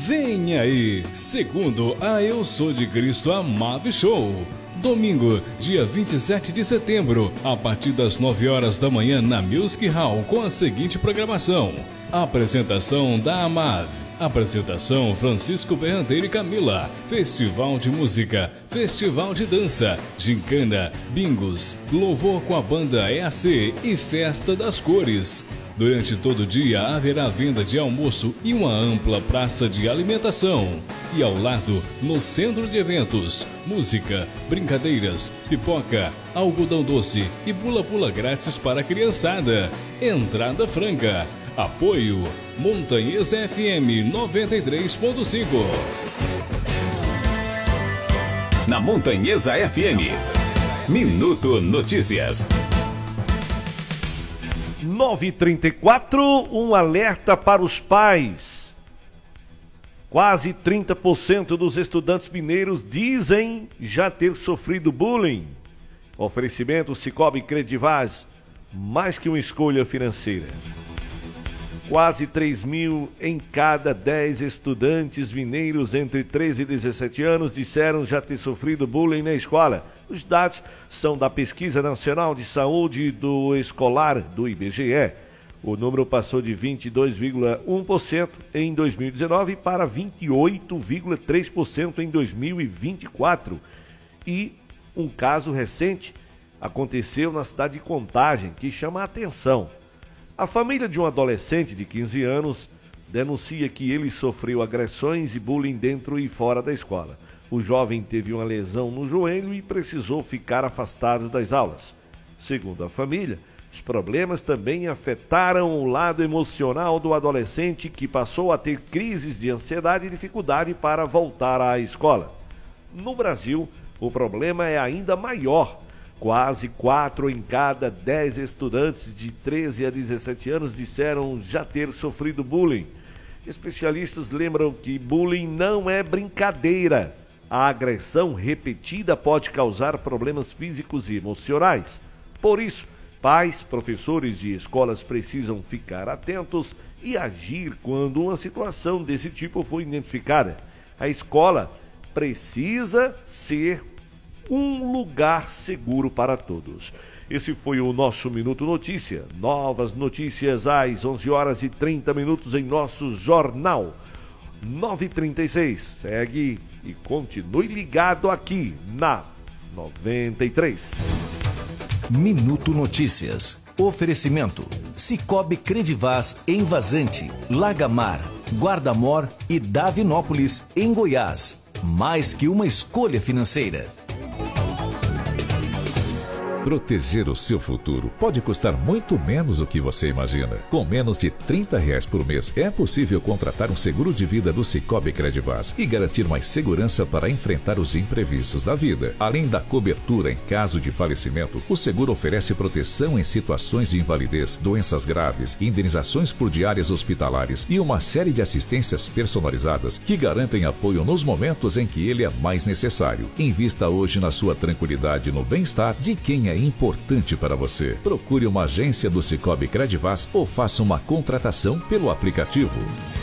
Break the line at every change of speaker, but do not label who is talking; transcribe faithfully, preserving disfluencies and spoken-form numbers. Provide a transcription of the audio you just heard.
Vem aí, segundo a Eu Sou de Cristo Amave Show. Domingo, dia vinte e sete de setembro, a partir das nove horas da manhã na Music Hall, com a seguinte programação: apresentação da Amave, apresentação Francisco Berranteiro e Camila, festival de música, festival de dança, gincana, bingos, louvor com a banda E A C e festa das cores. Durante todo o dia haverá venda de almoço e uma ampla praça de alimentação. E ao lado, no centro de eventos, música, brincadeiras, pipoca, algodão doce e pula-pula grátis para a criançada. Entrada franca. Apoio Montanhesa F M noventa e três ponto cinco.
Na Montanhesa F M, Minuto Notícias.
nove e trinta e quatro, um alerta para os pais. Quase trinta por cento dos estudantes mineiros dizem já ter sofrido bullying. Oferecimento Sicoob Credivaz, mais que uma escolha financeira. Quase três mil em cada dez estudantes mineiros entre treze e dezessete anos disseram já ter sofrido bullying na escola. Os dados são da Pesquisa Nacional de Saúde do Escolar do I B G E. O número passou de vinte e dois vírgula um por cento em dois mil e dezenove para vinte e oito vírgula três por cento em dois mil e vinte e quatro. E um caso recente aconteceu na cidade de Contagem, que chama a atenção. A família de um adolescente de quinze anos denuncia que ele sofreu agressões e bullying dentro e fora da escola. O jovem teve uma lesão no joelho e precisou ficar afastado das aulas. Segundo a família, os problemas também afetaram o lado emocional do adolescente, que passou a ter crises de ansiedade e dificuldade para voltar à escola. No Brasil, o problema é ainda maior. Quase quatro em cada dez estudantes de treze a dezessete anos disseram já ter sofrido bullying. Especialistas lembram que bullying não é brincadeira. A agressão repetida pode causar problemas físicos e emocionais. Por isso, pais, professores de escolas precisam ficar atentos e agir quando uma situação desse tipo for identificada. A escola precisa ser um lugar seguro para todos. Esse foi o nosso Minuto Notícia. Novas notícias às onze horas e trinta minutos em nosso jornal. nove e trinta e seis. Segue e continue ligado aqui na noventa e três.
Minuto Notícias. Oferecimento: Sicoob Credivaz em Vazante, Lagamar, Guardamor e Davinópolis, em Goiás. Mais que uma escolha financeira.
Proteger o seu futuro pode custar muito menos do que você imagina. Com menos de trinta reais por mês, é possível contratar um seguro de vida do Sicoob Credivaz e garantir mais segurança para enfrentar os imprevistos da vida. Além da cobertura em caso de falecimento, o seguro oferece proteção em situações de invalidez, doenças graves, indenizações por diárias hospitalares e uma série de assistências personalizadas que garantem apoio nos momentos em que ele é mais necessário. Invista hoje na sua tranquilidade e no bem-estar de quem é importante para você. Procure uma agência do Sicoob Credivaz ou faça uma contratação pelo aplicativo.